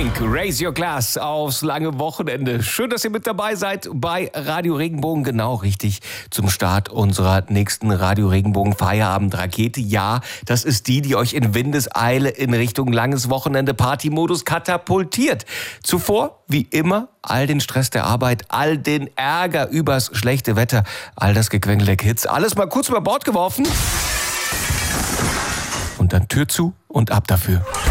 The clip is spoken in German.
Pink, Raise Your Glass aufs lange Wochenende. Schön, dass ihr mit dabei seid bei Radio Regenbogen. Genau richtig zum Start unserer nächsten Radio Regenbogen Feierabend-Rakete. Ja, das ist die euch in Windeseile in Richtung langes Wochenende Partymodus katapultiert. Zuvor, wie immer, all den Stress der Arbeit, all den Ärger übers schlechte Wetter, all das Gequengel der Kids, alles mal kurz über Bord geworfen und dann Tür zu und ab dafür.